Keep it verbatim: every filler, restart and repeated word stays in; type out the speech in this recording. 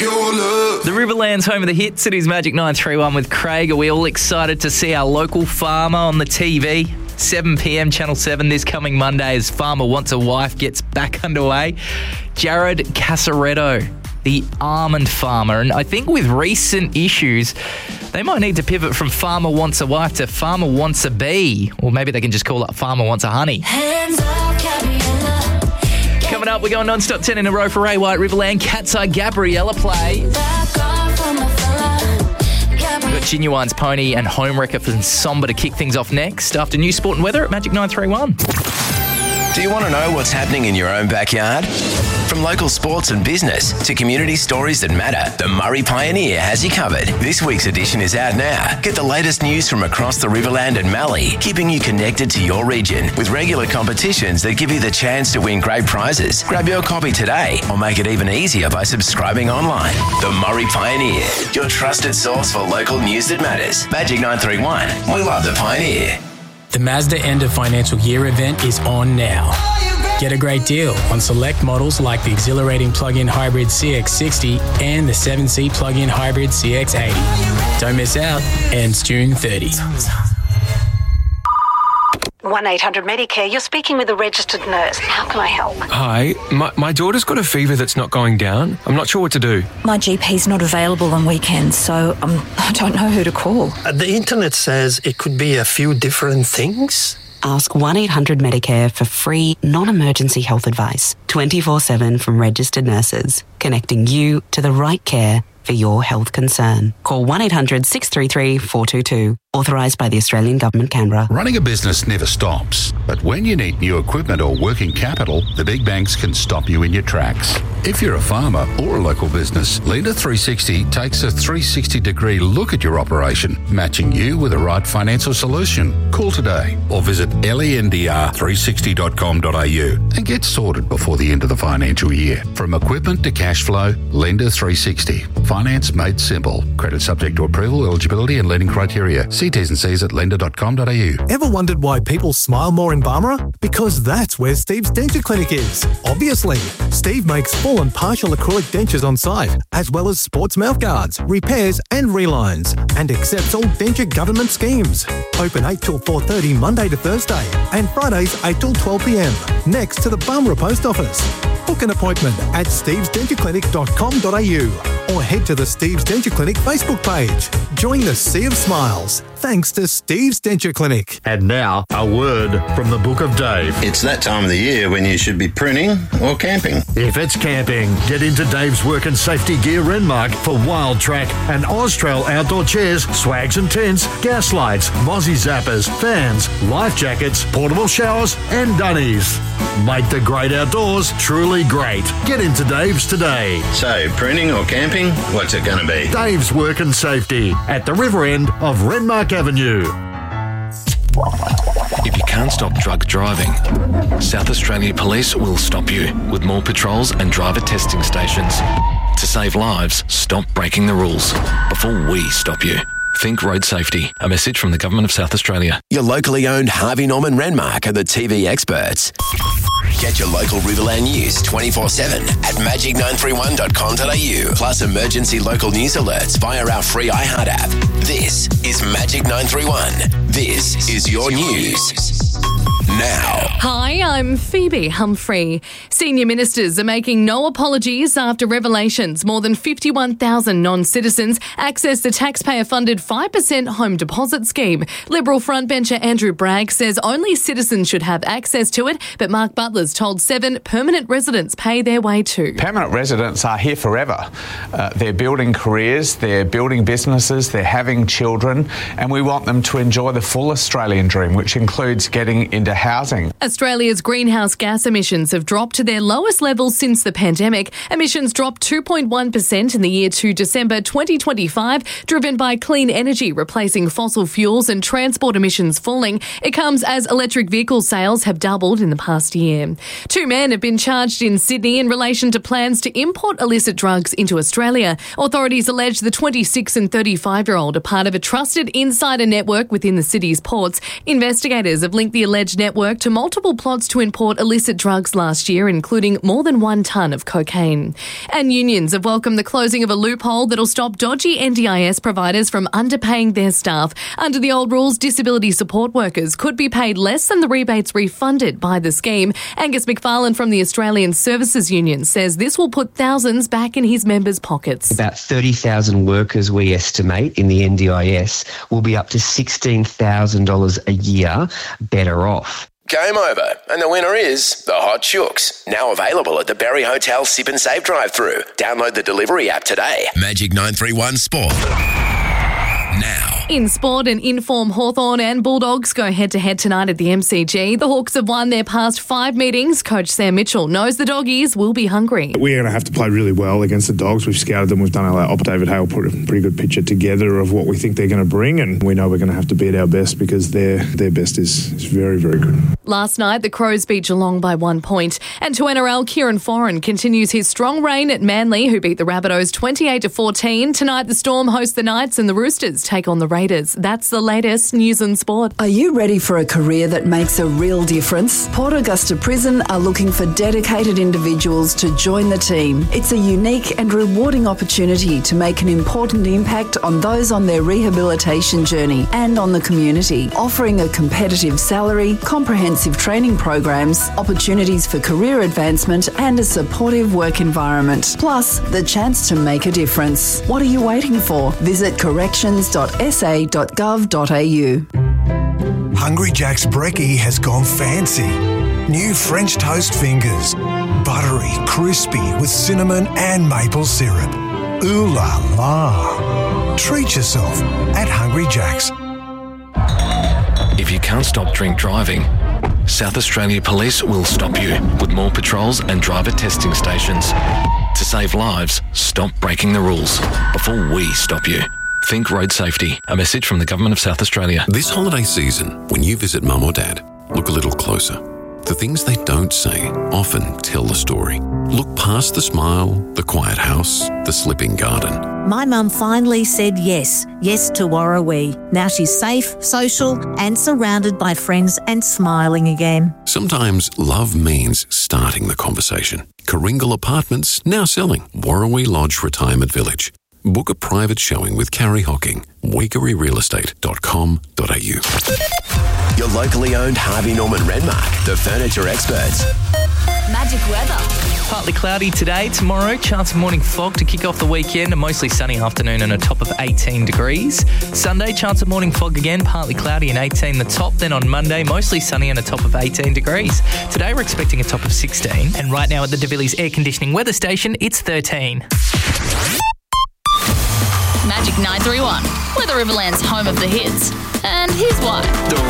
your love. The Riverland's home of the hits. It is Magic nine three one with Craig. Are we all excited to see our local farmer on the T V? seven p.m, Channel seven this coming Monday as Farmer Wants a Wife gets back underway. Jared Casaretto, the almond farmer. And I think with recent issues, they might need to pivot from Farmer Wants a Wife to Farmer Wants a Bee. Or maybe they can just call it Farmer Wants a Honey. Hands up, Gabriella. Coming up, we're going non-stop ten in a row for Ray White, Riverland. Cat's Eye Gabriella play. We've got Genuine's Pony and Homewrecker from Somber to kick things off next after news, sport and weather at Magic nine three one. Do you want to know what's happening in your own backyard? From local sports and business to community stories that matter, the Murray Pioneer has you covered. This week's edition is out now. Get the latest news from across the Riverland and Mallee, keeping you connected to your region with regular competitions that give you the chance to win great prizes. Grab your copy today or make it even easier by subscribing online. The Murray Pioneer, your trusted source for local news that matters. Magic nine three one. We love the Pioneer. The Mazda End of Financial Year event is on now. Get a great deal on select models like the exhilarating plug-in hybrid C X sixty and the seven-seat plug-in hybrid C X eighty. Don't miss out. Ends June thirtieth. one eight hundred Medicare, you're speaking with a registered nurse. How can I help? Hi, my, my daughter's got a fever that's not going down. I'm not sure what to do. My G P's not available on weekends, so um, I don't know who to call. Uh, the internet says it could be a few different things. Ask one eight hundred Medicare for free, non-emergency health advice. twenty-four seven from registered nurses, connecting you to the right care for your health concern. Call one eight hundred six three three four two two. Authorised by the Australian Government, Canberra. Running a business never stops, but when you need new equipment or working capital, the big banks can stop you in your tracks. If you're a farmer or a local business, Lender three sixty takes a three sixty degree look at your operation, matching you with the right financial solution. Call today or visit lendr three sixty dot com dot a u and get sorted before the end of the financial year. From equipment to cash flow, Lender three sixty. Finance made simple. Credit subject to approval, eligibility and lending criteria. See T's and C's at lender dot com dot a u. Ever wondered why people smile more in Barmera? Because that's where Steve's Denture Clinic is. Obviously, Steve makes full and partial acrylic dentures on site, as well as sports mouth guards, repairs and relines, and accepts all denture government schemes. Open eight till four thirty Monday to Thursday, and Fridays eight till twelve p m, next to the Barmera Post Office. Book an appointment at steves denture clinic dot com dot a u or head to the Steve's Denture Clinic Facebook page. Join the Sea of Smiles, thanks to Steve's Denture Clinic. And now, a word from the Book of Dave. It's that time of the year when you should be pruning or camping. If it's camping, get into Dave's Work and Safety Gear Renmark for Wild Track and Austrail outdoor chairs, swags and tents, gas lights, Mozzie zappers, fans, life jackets, portable showers and dunnies. Make the great outdoors truly great. Get into Dave's today. So, pruning or camping, what's it going to be? Dave's Work and Safety at the river end of Renmark Avenue. If you can't stop drug driving, South Australia Police will stop you with more patrols and driver testing stations. To save lives, stop breaking the rules before we stop you. Think road safety. A message from the Government of South Australia. Your locally owned Harvey Norman Renmark are the T V experts. Get your local Riverland news twenty-four seven at magic nine three one dot com dot a u, plus emergency local news alerts via our free iHeart app. This is Magic nine three one. This is your news. Now. Hi, I'm Phoebe Humphrey. Senior ministers are making no apologies after revelations more than fifty-one thousand non-citizens access the taxpayer-funded five percent home deposit scheme. Liberal frontbencher Andrew Bragg says only citizens should have access to it, but Mark Butler's told Seven permanent residents pay their way too. Permanent residents are here forever. Uh, they're building careers, they're building businesses, they're having children, and we want them to enjoy the full Australian dream, which includes getting into housing. Australia's greenhouse gas emissions have dropped to their lowest levels since the pandemic. Emissions dropped two point one percent in the year to December twenty twenty-five, driven by clean energy replacing fossil fuels and transport emissions falling. It comes as electric vehicle sales have doubled in the past year. Two men have been charged in Sydney in relation to plans to import illicit drugs into Australia. Authorities allege the twenty-six and thirty-five-year-old are part of a trusted insider network within the city's ports. Investigators have linked the alleged network network to multiple plots to import illicit drugs last year, including more than one tonne of cocaine. And unions have welcomed the closing of a loophole that'll stop dodgy N D I S providers from underpaying their staff. Under the old rules, disability support workers could be paid less than the rebates refunded by the scheme. Angus McFarlane from the Australian Services Union says this will put thousands back in his members' pockets. About thirty thousand workers, we estimate, in the N D I S will be up to sixteen thousand dollars a year better off. Game over, and the winner is the Hot Chooks. Now available at the Berry Hotel Sip and Save drive-thru. Download the delivery app today. Magic nine three one Sport. Now. In sport, and in-form Hawthorn and Bulldogs go head-to-head tonight at the M C G. The Hawks have won their past five meetings. Coach Sam Mitchell knows the Doggies will be hungry. We're going to have to play really well against the Dogs. We've scouted them. We've done our op. David Hale put a pretty good picture together of what we think they're going to bring, and we know we're going to have to beat our best because their their best is, is very, very good. Last night, the Crows beat Geelong by one point. And to N R L, Kieran Foran continues his strong reign at Manly, who beat the Rabbitohs twenty-eight to fourteen. Tonight, the Storm host the Knights and the Roosters take on the Raiders. That's the latest news and sport. Are you ready for a career that makes a real difference? Port Augusta Prison are looking for dedicated individuals to join the team. It's a unique and rewarding opportunity to make an important impact on those on their rehabilitation journey and on the community, offering a competitive salary, comprehensive training programs, opportunities for career advancement and a supportive work environment. Plus, the chance to make a difference. What are you waiting for? Visit corrections dot s a dot gov dot a u. Hungry Jack's Brekkie has gone fancy. New French toast fingers. Buttery, crispy with cinnamon and maple syrup. Ooh la la. Treat yourself at Hungry Jack's. If you can't stop drink driving, South Australia Police will stop you with more patrols and driver testing stations. To save lives, stop breaking the rules before we stop you. Think road safety. A message from the Government of South Australia. This holiday season, when you visit mum or dad, look a little closer. The things they don't say often tell the story. Look past the smile, the quiet house, the slipping garden. My mum finally said yes, yes to Warrawee. Now she's safe, social and surrounded by friends and smiling again. Sometimes love means starting the conversation. Karingal Apartments now selling. Warrawee Lodge Retirement Village. Book a private showing with Carrie Hocking. weekery real estate dot com dot a u. Your locally owned Harvey Norman Redmark, the furniture experts. Magic weather. Partly cloudy today, tomorrow, chance of morning fog to kick off the weekend, a mostly sunny afternoon and a top of eighteen degrees. Sunday, chance of morning fog again, partly cloudy and eighteen the top. Then on Monday, mostly sunny and a top of eighteen degrees. Today we're expecting a top of sixteen. And right now at the De Villiers Air Conditioning weather station, it's thirteen. Magic nine three one, Weather Riverland's home of the hits. And here's why. The